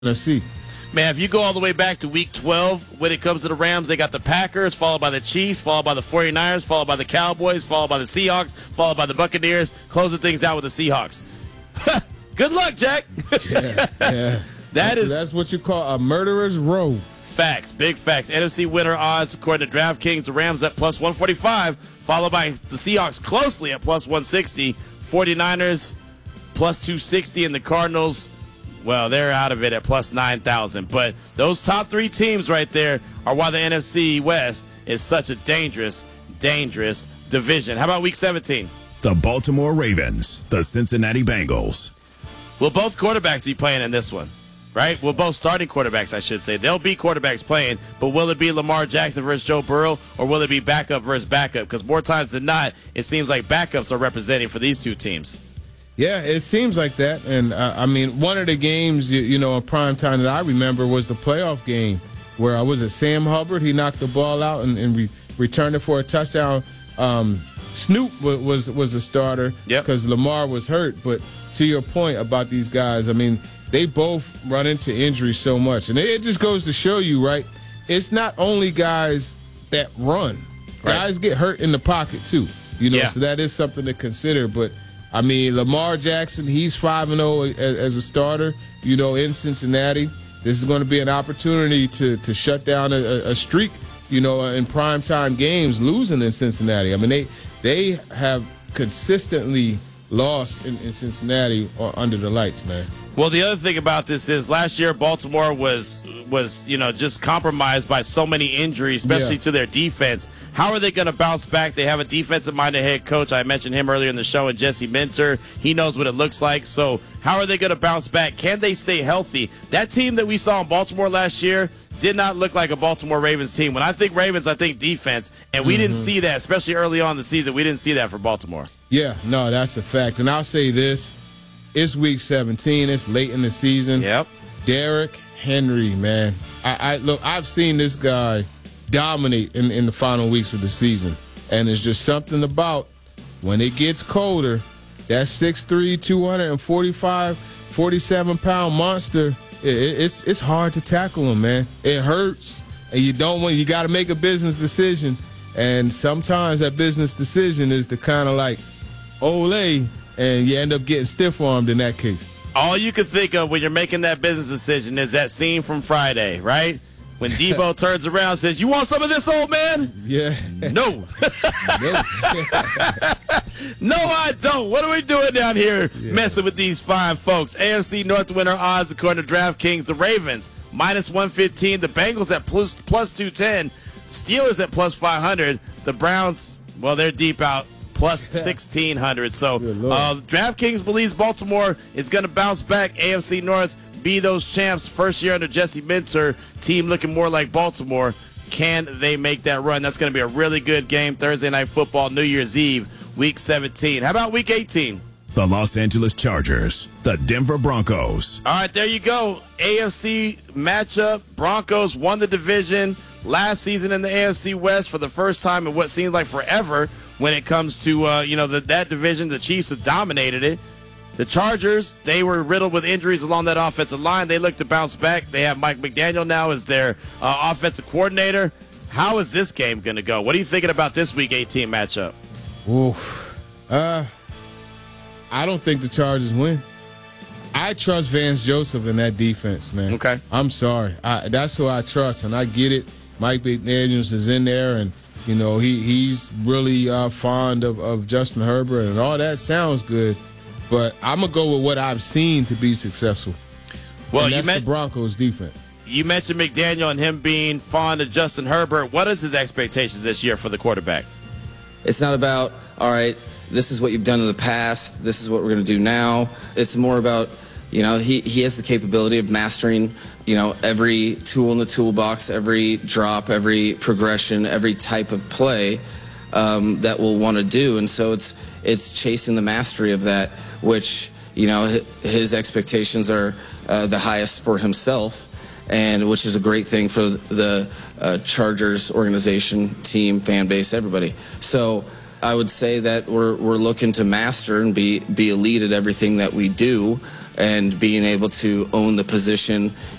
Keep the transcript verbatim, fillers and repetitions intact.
N F C. Man, if you go all the way back to week twelve, when it comes to the Rams, they got the Packers, followed by the Chiefs, followed by the forty-niners, followed by the Cowboys, followed by the Seahawks, followed by the Buccaneers, closing things out with the Seahawks. Good luck, Jack. yeah, yeah. That that's, is that's what you call a murderer's row. Facts, big facts. N F C winner odds, according to DraftKings, the Rams at plus one forty-five, followed by the Seahawks closely at plus one sixty, forty-niners plus two sixty, and the Cardinals, well, they're out of it at plus nine thousand. But those top three teams right there are why the N F C West is such a dangerous, dangerous division. How about week seventeen? The Baltimore Ravens, the Cincinnati Bengals. Will both quarterbacks be playing in this one? Right? Will both starting quarterbacks, I should say. They'll be quarterbacks playing, but will it be Lamar Jackson versus Joe Burrow, or will it be backup versus backup? Because more times than not, it seems like backups are representing for these two teams. Yeah, it seems like that. And, uh, I mean, one of the games, you, you know, in prime time that I remember was the playoff game where I was at Sam Hubbard. He knocked the ball out and, and re- returned it for a touchdown. Um, Snoop was, was was a starter because yep. Lamar was hurt. But to your point about these guys, I mean, they both run into injury so much. And it just goes to show you, right, it's not only guys that run. Right. Guys get hurt in the pocket, too. You know, yeah. so that is something to consider. But, I mean, Lamar Jackson, he's five and oh as, as a starter, you know, in Cincinnati. This is going to be an opportunity to, to shut down a, a streak, you know, in primetime games, losing in Cincinnati. I mean, they they have consistently lost in, in Cincinnati or under the lights, man. Well, the other thing about this is last year Baltimore was was you know just compromised by so many injuries, especially yeah. to their defense. How are they going to bounce back? They have a defensive-minded head coach. I mentioned him earlier in the show, and Jesse Minter. He knows what it looks like. So how are they going to bounce back? Can they stay healthy? That team that we saw in Baltimore last year did not look like a Baltimore Ravens team. When I think Ravens, I think defense, and we mm-hmm. didn't see that, especially early on in the season. We didn't see that for Baltimore. Yeah, no, that's a fact. And I'll say this. It's week seventeen. It's late in the season. Yep. Derrick Henry, man. I, I look. I've seen this guy dominate in, in the final weeks of the season, and it's just something about when it gets colder. That six three, two forty-five, forty-seven pound monster. It, it, it's it's hard to tackle him, man. It hurts, and you don't want. You got to make a business decision, and sometimes that business decision is to kind of like, ole. And you end up getting stiff-armed in that case. All you can think of when you're making that business decision is that scene from Friday, right? When Debo turns around and says, "You want some of this, old man?" Yeah. No. no. No, I don't. What are we doing down here yeah. messing with these fine folks? A F C North winner odds, according to DraftKings, the Ravens, minus one fifteen. The Bengals at plus, plus two ten. Steelers at plus five hundred. The Browns, well, they're deep out. Plus sixteen hundred. So uh, DraftKings believes Baltimore is going to bounce back. A F C North be those champs. First year under Jesse Minter. Team looking more like Baltimore. Can they make that run? That's going to be a really good game. Thursday Night Football, New Year's Eve, week seventeen. How about week eighteen? The Los Angeles Chargers, the Denver Broncos. All right, there you go. A F C matchup. Broncos won the division last season in the A F C West for the first time in what seems like forever. When it comes to, uh, you know, the, that division, the Chiefs have dominated it. The Chargers, they were riddled with injuries along that offensive line. They look to bounce back. They have Mike McDaniel now as their uh, offensive coordinator. How is this game going to go? What are you thinking about this Week eighteen matchup? Oof. Uh, I don't think the Chargers win. I trust Vance Joseph in that defense, man. Okay. I'm sorry. I, that's who I trust, and I get it. Mike McDaniels is in there, and you know, he, he's really uh, fond of, of Justin Herbert, and all that sounds good. But I'm going to go with what I've seen to be successful. Well, and that's you meant, the Broncos defense. You mentioned McDaniel and him being fond of Justin Herbert. What is his expectations this year for the quarterback? It's not about, all right, this is what you've done in the past. This is what we're going to do now. It's more about, you know, he, he has the capability of mastering you know, every tool in the toolbox, every drop, every progression, every type of play um, that we'll want to do. And so it's it's chasing the mastery of that, which, you know, his expectations are uh, the highest for himself, and which is a great thing for the uh, Chargers organization, team, fan base, everybody. So I would say that we're we're looking to master and be be elite at everything that we do. and being able to own the position